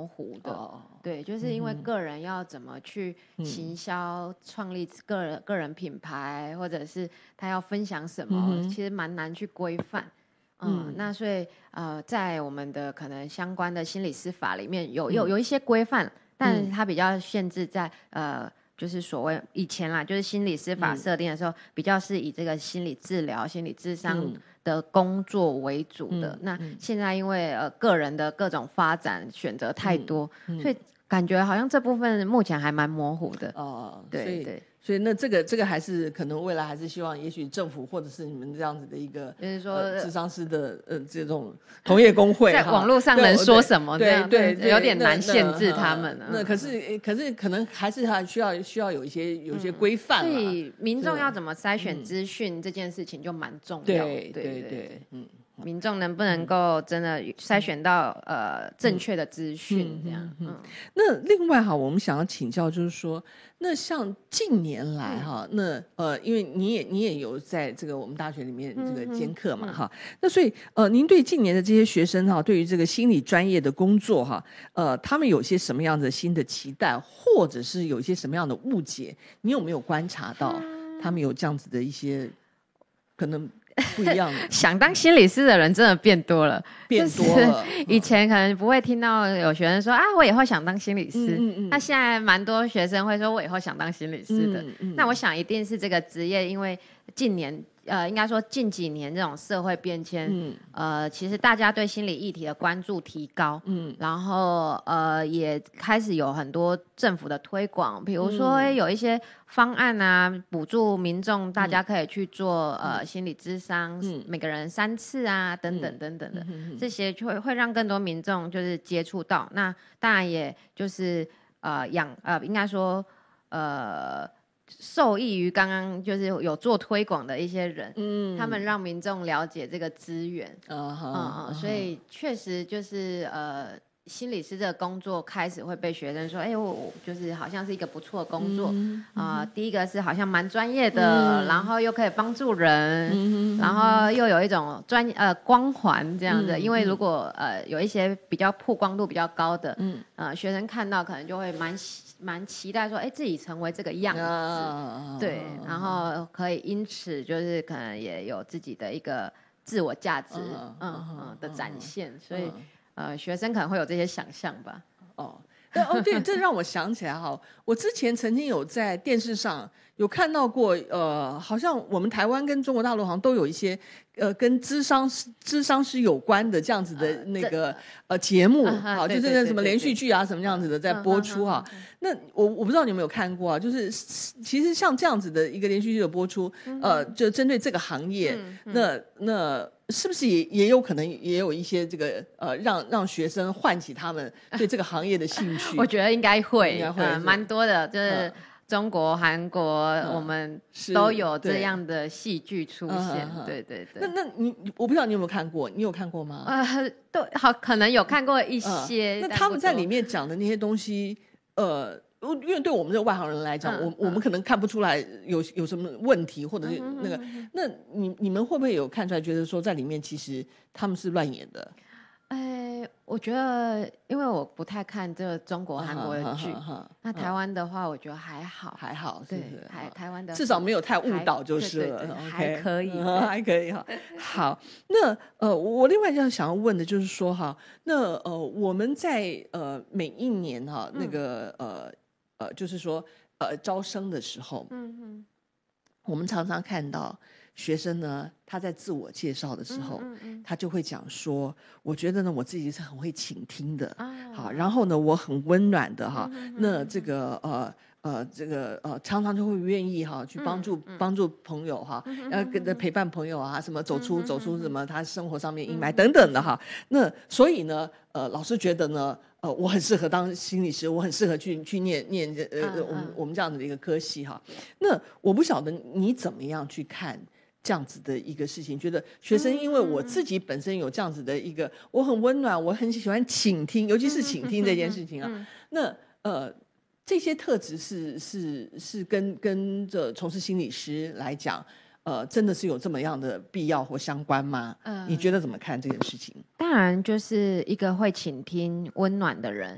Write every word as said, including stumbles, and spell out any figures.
糊的。 哦， 对，就是因为个人要怎么去行销、创立个人个人品牌，或者是他要分享什么， 嗯、 其实蛮难去规范。嗯，嗯那所以呃，在我们的可能相关的心理师法里面有有有一些规范，但是它比较限制在呃。就是所谓以前啦，就是心理师法设定的时候，嗯、比较是以这个心理治疗、心理咨商的工作为主的。嗯、那现在因为呃个人的各种发展选择太多，嗯嗯、所以感觉好像这部分目前还蛮模糊的。 哦， 对对。 所以那这个这个还是可能未来还是希望，也许政府或者是你们这样子的一个， 就是说， 呃、咨商师的呃这种同业工会， 在网络上能说什么？ 对对对， 有点难限制他们。 那, 那可是可是可能还是还需要需要有一些有一些规范、嗯。 所以民众要怎么筛选资讯、嗯、这件事情就蛮重要的。 对对 对, 对, 对，嗯。 民众能不能够真的筛选到、嗯、呃正确的资讯？这样，嗯，嗯嗯那另外哈，我们想要请教，就是说，那像近年来哈，嗯、那呃，因为你也你也有在这个我们大学里面这个兼课嘛哈，嗯嗯、那所以呃，您对近年的这些学生哈，对于这个心理专业的工作哈，呃，他们有些什么样的新的期待，或者是有一些什么样的误解？你有没有观察到他们有这样子的一些可能？不一样的想当心理师的人真的变多了， 变多了。 就是、以前可能不会听到有学生说、嗯、啊，我以后想当心理师。嗯嗯那现在蛮多学生会说，我以后想当心理师的。嗯嗯那我想一定是这个职业，因为近年呃，应该说近几年这种社会变迁，嗯、呃，其实大家对心理议题的关注提高，嗯，然后呃，也开始有很多政府的推广，比如说、嗯、有一些方案啊，补助民众，大家可以去做、嗯、呃心理咨商，嗯、每个人三次啊，等等等等的，嗯、这些就会会让更多民众就是接触到。那当然也就是呃养呃，应该说呃。受益于刚刚就是有做推广的一些人，嗯，他们让民众了解这个资源，嗯嗯嗯，所以确实就是呃，心理师这个工作开始会被学生说，哎、欸，我就是好像是一个不错的工作，啊、嗯呃，第一个是好像蛮专业的，嗯、然后又可以帮助人，嗯、然后又有一种专呃光环这样的，嗯、因为如果呃有一些比较曝光度比较高的，嗯，呃，学生看到可能就会蛮。蛮期待说，哎，自己成为这个样子，啊、对，啊、然后可以因此就是可能也有自己的一个自我价值，啊、嗯嗯的展现，啊、所以、啊、呃，学生可能会有这些想象吧。 哦，对哦，对，这让我想起来哈，我之前曾经有在电视上有看到过，呃，好像我们台湾跟中国大陆好像都有一些。呃，跟諮商諮商師有關的這樣子的那個呃節目，好，就是那什麼連續劇啊，什麼這樣子的在播出哈。那我我不知道你有沒有看過啊？就是其實像這樣子的一個連續劇的播出，呃，就針對這個行業，那那是不是也也有可能也有一些這個呃讓讓學生喚起他們對這個行業的興趣？ 我覺得應該會，應該會，呃，蠻多的，就是。中國、韓國，嗯、我們都有這樣的戲劇出現，嗯、對對對。 那那你我不知道你有沒有看過，你有看過嗎？ 呃，都好，可能有看過一些。 嗯、那他們在裡面講的那些東西，呃，因為對我們這個外行人來講，嗯、我我們可能看不出來有有什麼問題，或者是那個，嗯、哼哼哼那你你們會不會有看出來，覺得說在裡面其實他們是亂演的？ 哎，我覺得，因為我不太看這個中國、韓國的劇，啊、哈哈哈那台灣的話，我覺得還好， 還好，是不是？ 還台灣的至少沒有太誤導就是了， 對對對 okay, 還可以， 嗯、還可以哈。好，那呃，我另外要想要問的就是說哈，那呃，我們在呃每一年哈，那個、嗯、呃呃，就是說呃招生的時候，嗯嗯，我們常常看到。學生呢，他在自我介紹的時候，嗯嗯嗯、他就會講說，我覺得呢，我自己是很會傾聽的，啊、好，然後呢，我很溫暖的哈，嗯、那這個呃呃這個呃常常就會願意哈去幫助、嗯嗯、幫助朋友哈，要跟着陪伴朋友啊，什麼走出、嗯、走出什麼他生活上面陰霾、嗯、等等的哈，那所以呢，呃，老師覺得呢，呃，我很適合當心理師，我很適合去去念念呃、嗯、我們我們這樣子的一個科系哈，那我不曉得你怎麼樣去看。這樣子的一個事情，覺得學生因為我自己本身有這樣子的一個，我很溫暖，我很喜歡傾聽，尤其是傾聽這件事情啊。那呃，這些特質是是是跟跟着從事心理師來講，呃，真的是有這麼樣的必要或相關嗎？呃、你覺得怎麼看這件事情？ 當然，就是一個會傾聽、溫暖的人，